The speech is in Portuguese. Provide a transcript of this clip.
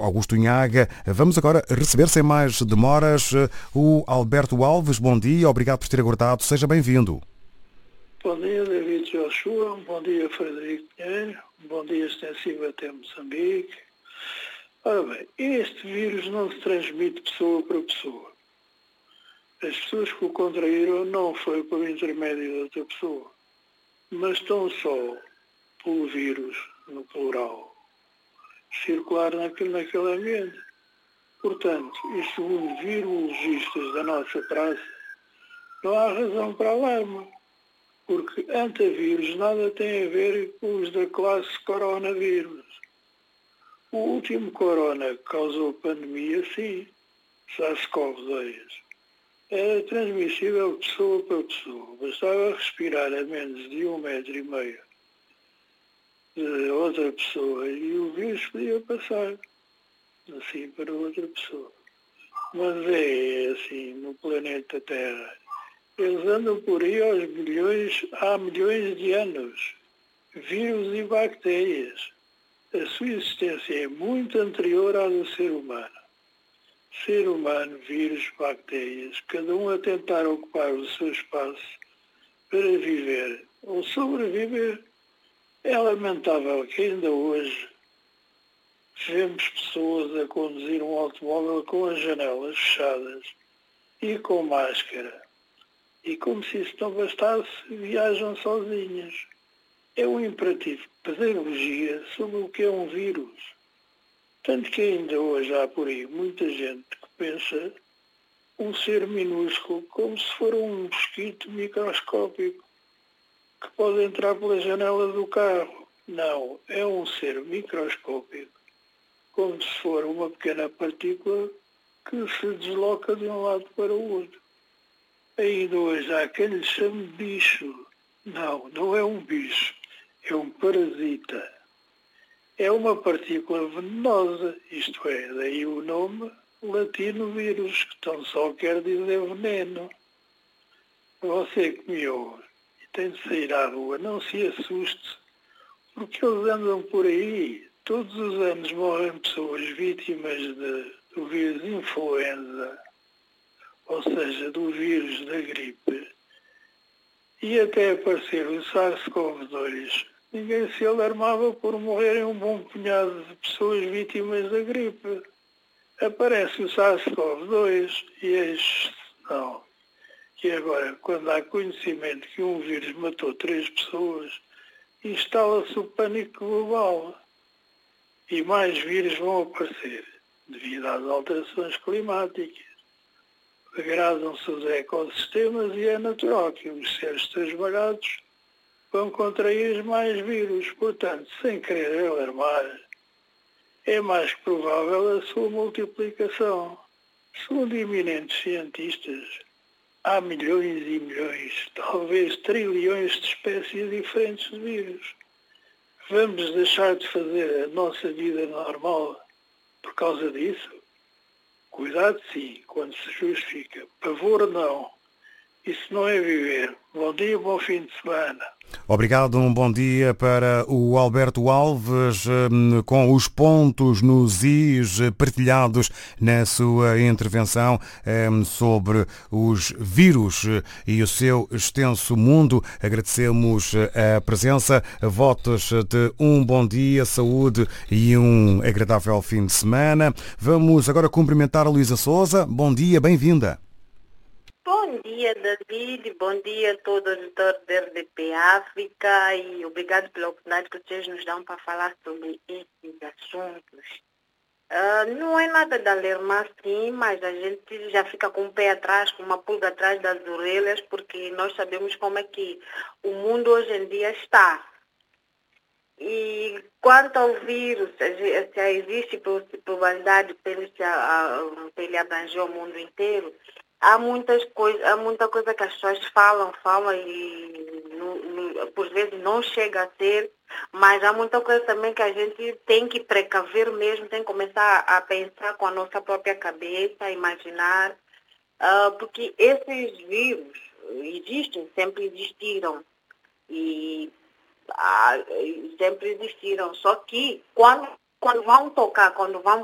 Augusto Inhaga. Vamos agora receber, sem mais demoras, o Alberto Alves. Bom dia, obrigado por ter aguardado. Seja bem-vindo. Bom dia, David Joshua. Bom dia, Frederico Pinheiro. Bom dia, extensivo até Moçambique. Ora bem, este vírus não se transmite pessoa para pessoa. As pessoas que o contraíram não foi por intermédio de outra pessoa, mas tão só pelo vírus, no plural, circular naquele ambiente. Portanto, e segundo virologistas da nossa praça, não há razão para alarme, porque antivírus nada tem a ver com os da classe coronavírus. O último corona que causou pandemia, sim, SARS-CoV-2. Era transmissível pessoa para pessoa. Bastava respirar a menos de 1,5 metro de outra pessoa e o vírus podia passar assim para outra pessoa. Mas é assim no planeta Terra. Eles andam por aí há milhões de anos. Vírus e bactérias. A sua existência é muito anterior à do ser humano. Ser humano, vírus, bactérias, cada um a tentar ocupar o seu espaço para viver ou sobreviver. É lamentável que ainda hoje vemos pessoas a conduzir um automóvel com as janelas fechadas e com máscara. E como se isso não bastasse, viajam sozinhas. É um imperativo de pedagogia sobre o que é um vírus. Tanto que ainda hoje há por aí muita gente que pensa um ser minúsculo como se for um mosquito microscópico que pode entrar pela janela do carro. Não, é um ser microscópico, como se for uma pequena partícula que se desloca de um lado para o outro. Ainda hoje há quem lhe chame bicho. Não, não é um bicho, é um parasita. É uma partícula venenosa, isto é, daí o nome latino vírus, que tão só quer dizer veneno. Você que me ouve e tem de sair à rua, não se assuste, porque eles andam por aí. Todos os anos morrem pessoas vítimas do vírus influenza, ou seja, do vírus da gripe, e até aparecer o SARS-CoV-2. Ninguém se alarmava por morrerem um bom punhado de pessoas vítimas da gripe. Aparece o SARS-CoV-2 e não. E agora, quando há conhecimento que um vírus matou 3 pessoas, instala-se o pânico global. E mais vírus vão aparecer, devido às alterações climáticas. Degradam-se os ecossistemas e é natural que os seres transvagados vão contrair mais vírus. Portanto, sem querer alarmar, é mais que provável a sua multiplicação. Segundo eminentes cientistas, há milhões e milhões, talvez trilhões de espécies diferentes de vírus. Vamos deixar de fazer a nossa vida normal por causa disso? Cuidado sim, quando se justifica. Pavor não. Isso não é viver. Bom dia, bom fim de semana. Obrigado, um bom dia para o Alberto Alves, com os pontos nos is partilhados na sua intervenção sobre os vírus e o seu extenso mundo. Agradecemos a presença, votos de um bom dia, saúde e um agradável fim de semana. Vamos agora cumprimentar a Luísa Sousa. Bom dia, bem-vinda. Bom dia, David. Bom dia a todo o auditor da RDP África e obrigado pela oportunidade que vocês nos dão para falar sobre esses assuntos. Não é nada de alarmar, sim, mas a gente já fica com o pé atrás, com uma pulga atrás das orelhas, porque nós sabemos como é que o mundo hoje em dia está. E quanto ao vírus, se existe probabilidade para ele abranger o mundo inteiro, há muita coisa que as pessoas falam e por vezes não chega a ser, mas há muita coisa também que a gente tem que precaver mesmo, tem que começar a pensar com a nossa própria cabeça, a imaginar, porque esses vírus existem, sempre existiram e sempre existiram, só que quando vão tocar, quando vão